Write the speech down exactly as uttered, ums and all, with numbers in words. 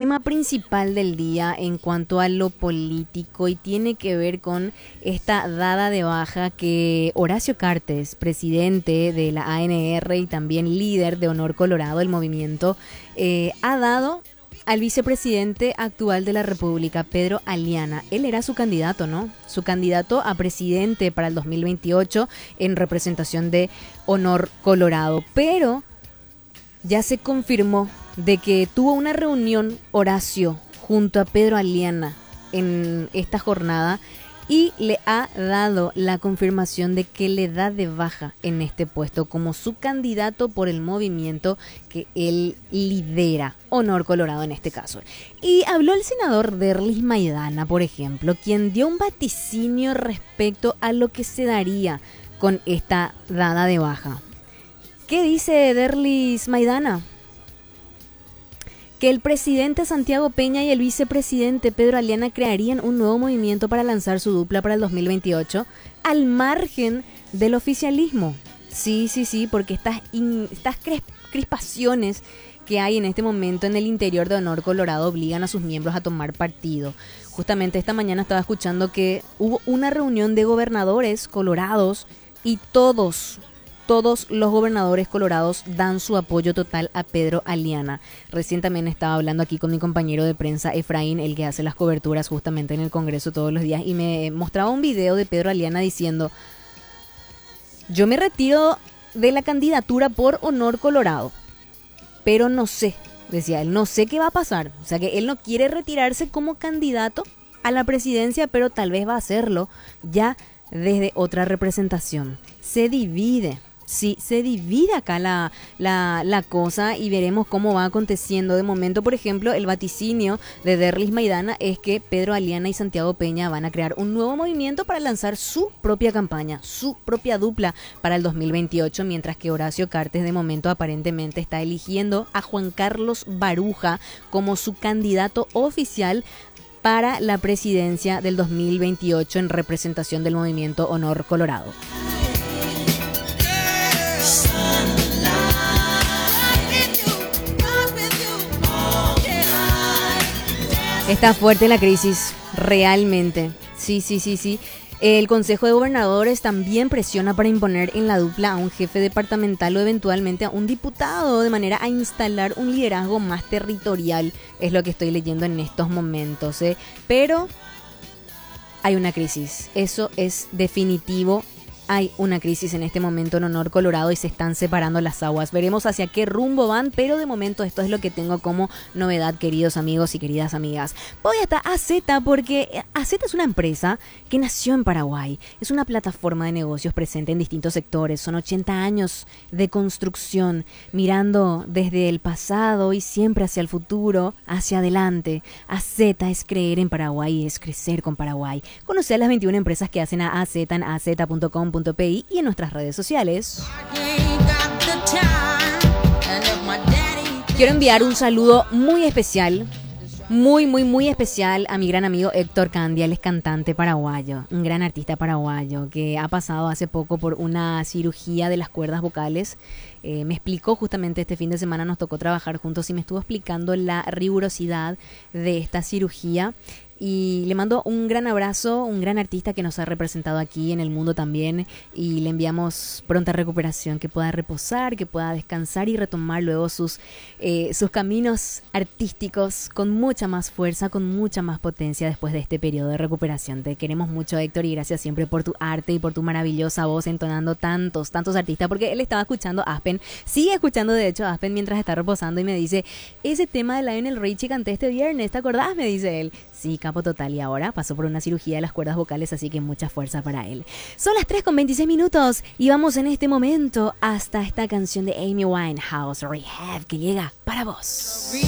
tema principal del día en cuanto a lo político y tiene que ver con esta dada de baja que Horacio Cartes, presidente de la A N R y también líder de Honor Colorado, el movimiento, eh, ha dado al vicepresidente actual de la República, Pedro Aliana. Él era su candidato, ¿no? Su candidato a presidente para el dos mil veintiocho en representación de Honor Colorado. Pero ya se confirmó de que tuvo una reunión Horacio junto a Pedro Aliana en esta jornada y le ha dado la confirmación de que le da de baja en este puesto como su candidato por el movimiento que él lidera, Honor Colorado en este caso. Y habló el senador Derlis Maidana, por ejemplo, quien dio un vaticinio respecto a lo que se daría con esta dada de baja. ¿Qué dice Derlis Maidana? Que el presidente Santiago Peña y el vicepresidente Pedro Aliana crearían un nuevo movimiento para lanzar su dupla para el dos mil veintiocho al margen del oficialismo. Sí, sí, sí, porque estas, in, estas crispaciones que hay en este momento en el interior de Honor Colorado obligan a sus miembros a tomar partido. Justamente esta mañana estaba escuchando que hubo una reunión de gobernadores colorados y todos... Todos los gobernadores colorados dan su apoyo total a Pedro Aliana. Recién también estaba hablando aquí con mi compañero de prensa, Efraín, el que hace las coberturas justamente en el Congreso todos los días, y me mostraba un video de Pedro Aliana diciendo: yo me retiro de la candidatura por Honor Colorado, pero no sé, decía él, no sé qué va a pasar. O sea que él no quiere retirarse como candidato a la presidencia, pero tal vez va a hacerlo ya desde otra representación. Se divide. Sí, se divide acá la, la, la cosa y veremos cómo va aconteciendo. De momento, por ejemplo, el vaticinio de Derlis Maidana es que Pedro Aliana y Santiago Peña van a crear un nuevo movimiento para lanzar su propia campaña, su propia dupla para el dos mil veintiocho, mientras que Horacio Cartes de momento aparentemente está eligiendo a Juan Carlos Baruja como su candidato oficial para la presidencia del dos mil veintiocho en representación del movimiento Honor Colorado. Está fuerte la crisis, realmente. Sí, sí, sí, sí. El Consejo de Gobernadores también presiona para imponer en la dupla a un jefe departamental o eventualmente a un diputado, de manera a instalar un liderazgo más territorial. Es lo que estoy leyendo en estos momentos, ¿eh? Pero hay una crisis, eso es definitivo. Hay una crisis en este momento en Honor Colorado y se están separando las aguas. Veremos hacia qué rumbo van, pero de momento esto es lo que tengo como novedad, queridos amigos y queridas amigas. Voy hasta A Z porque A Z es una empresa que nació en Paraguay. Es una plataforma de negocios presente en distintos sectores. Son ochenta años de construcción, mirando desde el pasado y siempre hacia el futuro, hacia adelante. A Z es creer en Paraguay y es crecer con Paraguay. Conoce a las veintiuna empresas que hacen a AZ en a z punto com punto p i y en nuestras redes sociales. Quiero enviar un saludo muy especial, muy, muy, muy especial a mi gran amigo Héctor Candia. Él es cantante paraguayo, un gran artista paraguayo que ha pasado hace poco por una cirugía de las cuerdas vocales. Eh, me explicó justamente este fin de semana, nos tocó trabajar juntos y me estuvo explicando la rigurosidad de esta cirugía. Y le mando un gran abrazo, un gran artista que nos ha representado aquí en el mundo también, y le enviamos pronta recuperación, que pueda reposar, que pueda descansar y retomar luego sus, eh, sus caminos artísticos con mucha más fuerza, con mucha más potencia después de este periodo de recuperación. Te queremos mucho, Héctor, y gracias siempre por tu arte y por tu maravillosa voz entonando tantos, tantos artistas, porque él estaba escuchando Aspen, sigue escuchando de hecho Aspen mientras está reposando y me dice: ese tema de Lionel Richie canté este viernes, ¿te acordás? Me dice él. Sí, capo total, y ahora pasó por una cirugía de las cuerdas vocales, así que mucha fuerza para él. Son las tres con veintiséis minutos y vamos en este momento hasta esta canción de Amy Winehouse, Rehab, que llega para vos.